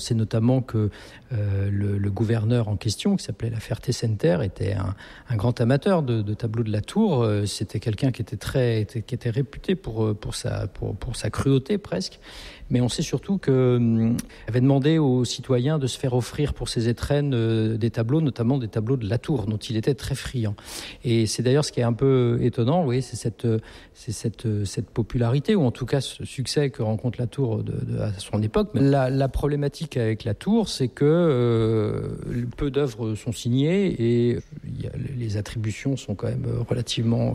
C'est notamment que le gouverneur en question, qui s'appelait La Ferté-Senneterre, était un grand amateur de tableaux de Latour. C'était quelqu'un qui était réputé pour sa cruauté presque. Mais on sait surtout qu'il avait demandé aux citoyens de se faire offrir pour ses étrennes des tableaux, notamment des tableaux de Latour, dont il était très friand. Et c'est d'ailleurs ce qui est un peu étonnant, oui, c'est cette popularité, ou en tout cas ce succès que rencontre Latour à son époque. Mais la problématique avec Latour, c'est que peu d'œuvres sont signées et les attributions sont quand même relativement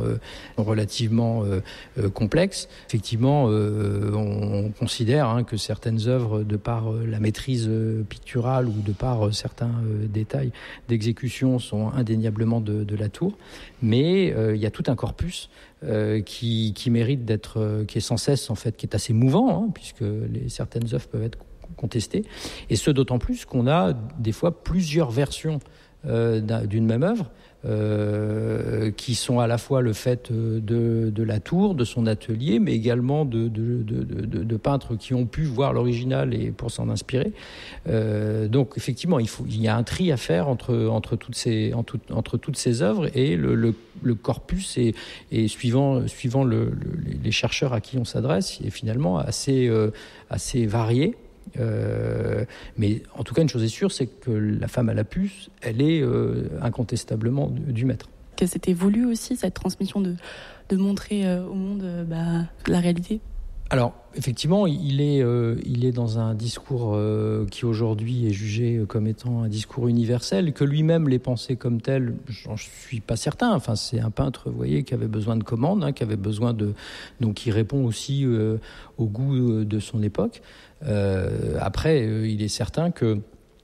complexes. Effectivement, on considère que certaines œuvres, de par la maîtrise picturale ou de par certains détails d'exécution, sont indéniablement de Latour. Mais il y a tout un corpus qui mérite d'être, qui est sans cesse en fait, qui est assez mouvant, puisque certaines œuvres peuvent être contestées. Et ce d'autant plus qu'on a des fois plusieurs versions d'une même œuvre. Qui sont à la fois le fait de Latour, de son atelier, mais également de peintres qui ont pu voir l'original et pour s'en inspirer. Donc effectivement, il y a un tri à faire entre toutes ces œuvres, et le corpus est suivant les chercheurs à qui on s'adresse, est finalement assez varié. Mais en tout cas, une chose est sûre, c'est que la femme à la puce, elle est incontestablement du maître. Que c'était voulu aussi, cette transmission de montrer au monde la réalité. Alors, effectivement, il est dans un discours qui aujourd'hui est jugé comme étant un discours universel, que lui-même l'ait pensé comme tel, j'en suis pas certain. Enfin, c'est un peintre, vous voyez, qui avait besoin de commandes, qui avait besoin donc qui répond aussi au goût de son époque. Après, il est certain que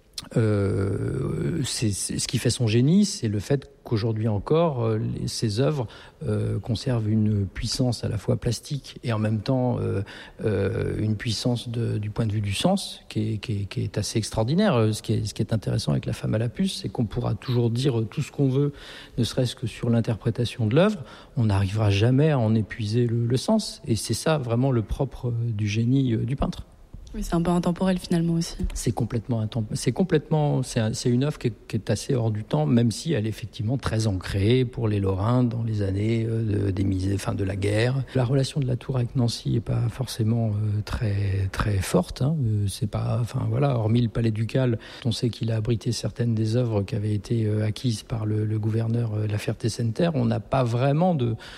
c'est ce qui fait son génie, c'est le fait qu'aujourd'hui encore, ces œuvres conservent une puissance à la fois plastique et en même temps une puissance du point de vue du sens qui est assez extraordinaire. Ce qui est intéressant avec La femme à la puce, c'est qu'on pourra toujours dire tout ce qu'on veut, ne serait-ce que sur l'interprétation de l'œuvre, on n'arrivera jamais à en épuiser le sens. Et c'est ça vraiment le propre du génie du peintre. Oui, c'est un peu intemporel finalement aussi. C'est une œuvre qui est assez hors du temps, même si elle est effectivement très ancrée pour les Lorrains dans les années de la guerre. La relation de Latour avec Nancy est pas forcément très très forte. C'est pas, hormis le Palais Ducal, on sait qu'il a abrité certaines des œuvres qui avaient été acquises par le gouverneur La Ferté-Senneterre. On n'a pas vraiment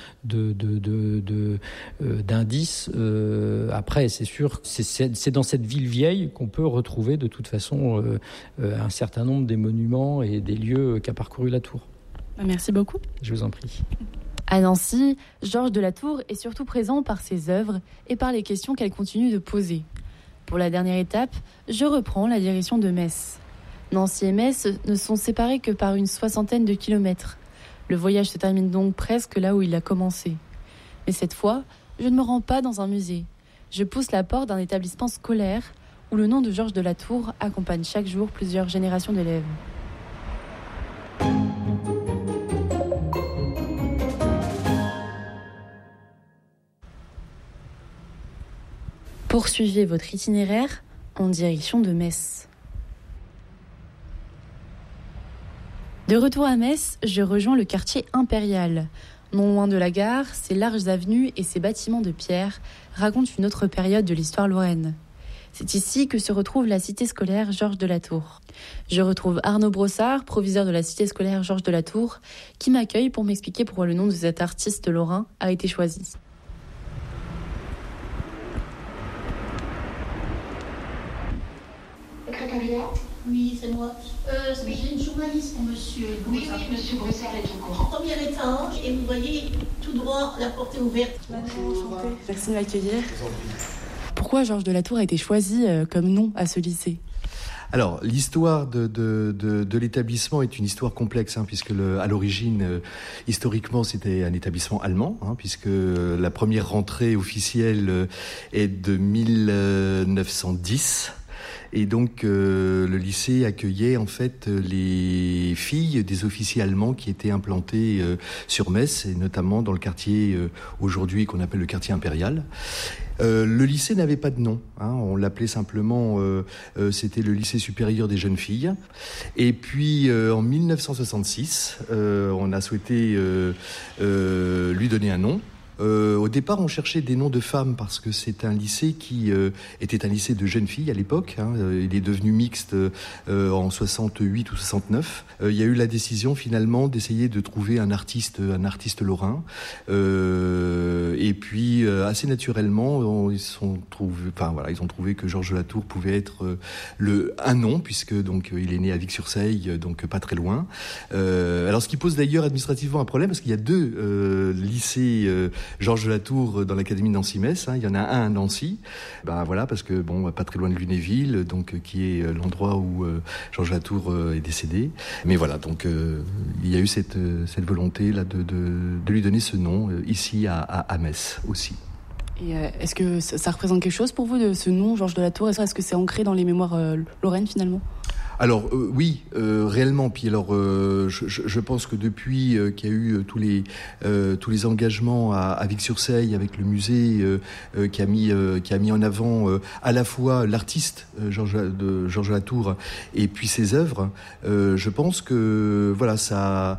d'indices. Après, c'est sûr, c'est dans cette ville vieille qu'on peut retrouver de toute façon un certain nombre des monuments et des lieux qu'a parcouru Latour. Merci beaucoup. Je vous en prie. À Nancy, Georges de Latour est surtout présent par ses œuvres et par les questions qu'elle continue de poser. Pour la dernière étape, je reprends la direction de Metz. Nancy et Metz ne sont séparés que par une 60aine de kilomètres. Le voyage se termine donc presque là où il a commencé. Mais cette fois, je ne me rends pas dans un musée. Je pousse la porte d'un établissement scolaire où le nom de Georges de Latour accompagne chaque jour plusieurs générations d'élèves. Poursuivez votre itinéraire en direction de Metz. De retour à Metz, je rejoins le quartier impérial. Non loin de la gare, ses larges avenues et ses bâtiments de pierre racontent une autre période de l'histoire lorraine. C'est ici que se retrouve la cité scolaire Georges de Latour. Je retrouve Arnaud Brossard, proviseur de la cité scolaire Georges de Latour, qui m'accueille pour m'expliquer pourquoi le nom de cet artiste lorrain a été choisi. Secrétariat ? Oui, c'est moi. J'ai une journaliste pour monsieur. Oui, monsieur Brossard est au courant. Premier étage, et vous voyez tout droit, la porte est ouverte. Bonjour. Merci de m'accueillir. Pourquoi Georges de Latour a été choisi comme nom à ce lycée ? Alors, l'histoire de l'établissement est une histoire complexe, puisque à l'origine, historiquement, c'était un établissement allemand, puisque la première rentrée officielle est de 1910. Et donc le lycée accueillait en fait les filles des officiers allemands qui étaient implantés sur Metz, et notamment dans le quartier aujourd'hui qu'on appelle le quartier impérial. Le lycée n'avait pas de nom, on l'appelait simplement, c'était le lycée supérieur des jeunes filles. Et puis en 1966, on a souhaité lui donner un nom. Au départ, on cherchait des noms de femmes parce que c'est un lycée qui était un lycée de jeunes filles à l'époque. Il est devenu mixte en 68 ou 69. Il y a eu la décision finalement d'essayer de trouver un artiste lorrain. Et puis assez naturellement, ils ont trouvé que Georges Latour pouvait être un nom, puisque donc il est né à Vic-sur-Seille, donc pas très loin. Alors ce qui pose d'ailleurs administrativement un problème, parce qu'il y a deux lycées Georges Latour dans l'académie de Nancy-Metz. Il y en a un à Nancy, parce que pas très loin de Lunéville, donc qui est l'endroit où Georges Latour est décédé. Mais voilà, donc il y a eu cette volonté là de lui donner ce nom ici à Metz aussi. Et est-ce que ça représente quelque chose pour vous, de ce nom, Georges de Latour ? Est-ce que c'est ancré dans les mémoires lorraines finalement ? Alors oui, réellement. Puis alors, je pense que depuis qu'il y a eu tous les engagements à Vic-sur-Seille avec le musée qui a mis en avant à la fois l'artiste Georges Latour et puis ses œuvres, je pense que voilà, ça.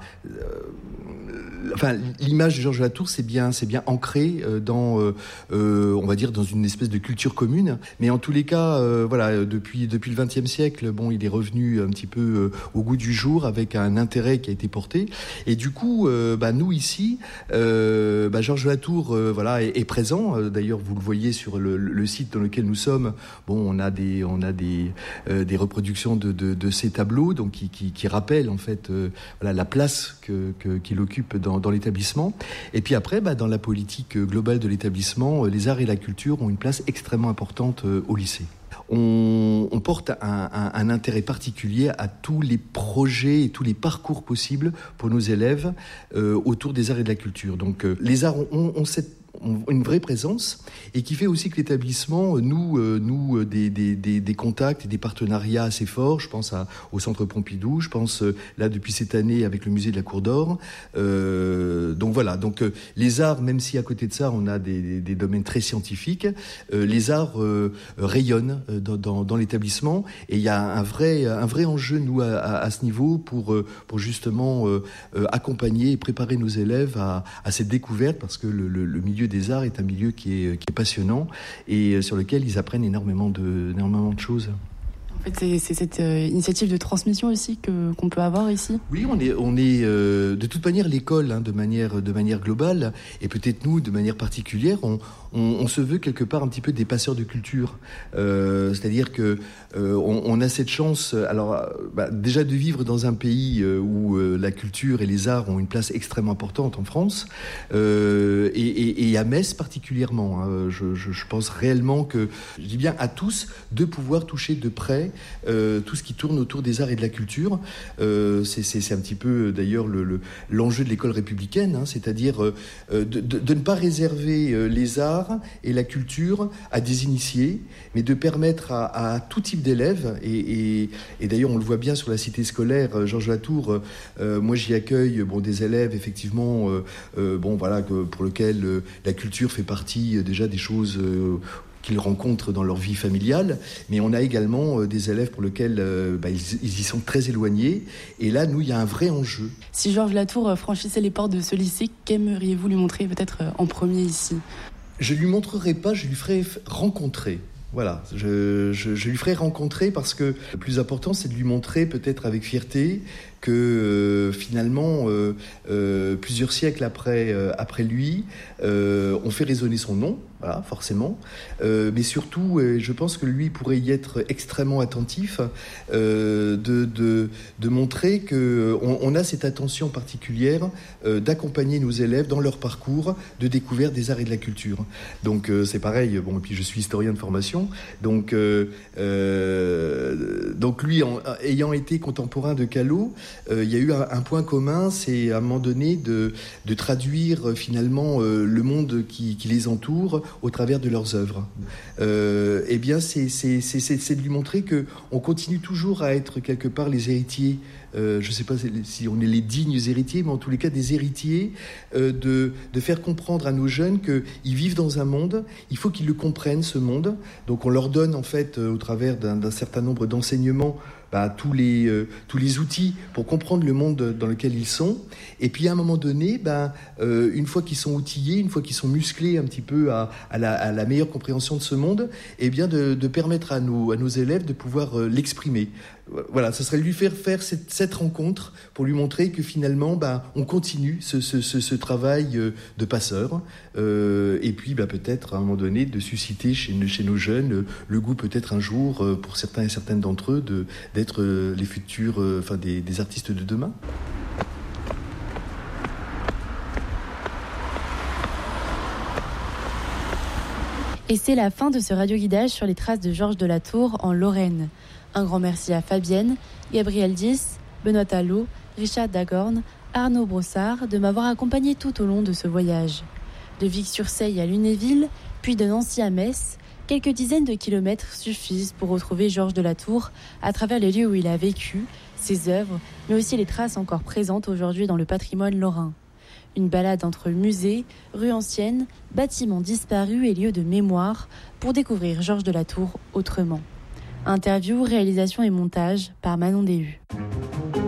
L'image de Georges Latour, c'est bien ancré dans, on va dire, dans une espèce de culture commune. Mais en tous les cas, depuis le XXe siècle, il est revenu un petit peu au goût du jour avec un intérêt qui a été porté. Et du coup, nous ici, Georges Latour, est présent. D'ailleurs, vous le voyez sur le site dans lequel nous sommes. On a des reproductions de ces tableaux, donc qui rappellent en fait la place qu'il occupe dans l'établissement. Et puis après, dans la politique globale de l'établissement, les arts et la culture ont une place extrêmement importante au lycée. On porte un intérêt particulier à tous les projets et tous les parcours possibles pour nos élèves autour des arts et de la culture. Donc les arts ont une vraie présence, et qui fait aussi que l'établissement noue des contacts et des partenariats assez forts. Je pense au Centre Pompidou, je pense là depuis cette année avec le musée de la Cour d'Or. Donc les arts, même si à côté de ça on a des domaines très scientifiques, les arts rayonnent dans l'établissement, et il y a un vrai enjeu nous à ce niveau pour justement accompagner et préparer nos élèves à cette découverte, parce que le milieu des arts est un milieu qui est passionnant et sur lequel ils apprennent énormément de choses. En fait, c'est cette initiative de transmission aussi qu'on peut avoir ici. Oui, on est de toute manière l'école, de manière globale, et peut-être nous de manière particulière, on se veut quelque part un petit peu des passeurs de culture. C'est-à-dire que on a cette chance, déjà de vivre dans un pays où la culture et les arts ont une place extrêmement importante en France, et à Metz particulièrement. Je pense réellement que, je dis bien à tous, de pouvoir toucher de près tout ce qui tourne autour des arts et de la culture. C'est un petit peu d'ailleurs l'enjeu de l'école républicaine, c'est-à-dire de ne pas réserver les arts et la culture à des initiés, mais de permettre à tout type d'élèves, et d'ailleurs on le voit bien sur la cité scolaire Georges Latour. Moi j'y accueille des élèves effectivement pour lesquels la culture fait partie déjà des choses qu'ils rencontrent dans leur vie familiale, mais on a également des élèves pour lesquels ils y sont très éloignés, et là, nous, il y a un vrai enjeu. Si Georges Latour franchissait les portes de ce lycée, qu'aimeriez-vous lui montrer peut-être en premier ici ? Je ne lui montrerai pas, je lui ferai rencontrer. Voilà, je lui ferai rencontrer, parce que le plus important, c'est de lui montrer peut-être avec fierté que finalement, plusieurs siècles après lui, on fait résonner son nom, voilà, forcément. Mais surtout, je pense que lui pourrait y être extrêmement attentif, de montrer qu'on a cette attention particulière d'accompagner nos élèves dans leur parcours de découverte des arts et de la culture. Donc c'est pareil, et puis je suis historien de formation, donc Donc lui, ayant été contemporain de Callot, il y a eu un point commun, c'est à un moment donné de traduire finalement le monde qui les entoure au travers de leurs œuvres. Eh bien, c'est de lui montrer que on continue toujours à être quelque part les héritiers. Je ne sais pas si on est les dignes héritiers, mais en tous les cas des héritiers, de faire comprendre à nos jeunes qu'ils vivent dans un monde, il faut qu'ils le comprennent, ce monde. Donc on leur donne en fait, au travers d'un certain nombre d'enseignements, tous les outils pour comprendre le monde dans lequel ils sont. Et puis à un moment donné, une fois qu'ils sont outillés, une fois qu'ils sont musclés un petit peu à la meilleure compréhension de ce monde, eh bien de permettre à nos élèves de pouvoir l'exprimer. Voilà, ce serait lui faire cette rencontre pour lui montrer que finalement, on continue ce travail de passeur. Et puis peut-être à un moment donné de susciter chez nos jeunes le goût peut-être un jour pour certains et certaines d'entre eux d'être les futurs, des artistes de demain. Et c'est la fin de ce radioguidage sur les traces de Georges de la Tour en Lorraine. Un grand merci à Fabienne, Gabriel Dys, Benoît Allot, Richard Dagorn, Arnaud Brossard de m'avoir accompagné tout au long de ce voyage. De Vic-sur-Seille à Lunéville, puis de Nancy à Metz, quelques dizaines de kilomètres suffisent pour retrouver Georges de la Tour à travers les lieux où il a vécu, ses œuvres, mais aussi les traces encore présentes aujourd'hui dans le patrimoine lorrain. Une balade entre musées, rues anciennes, bâtiments disparus et lieux de mémoire pour découvrir Georges de la Tour autrement. Interview, réalisation et montage par Manon Déhu.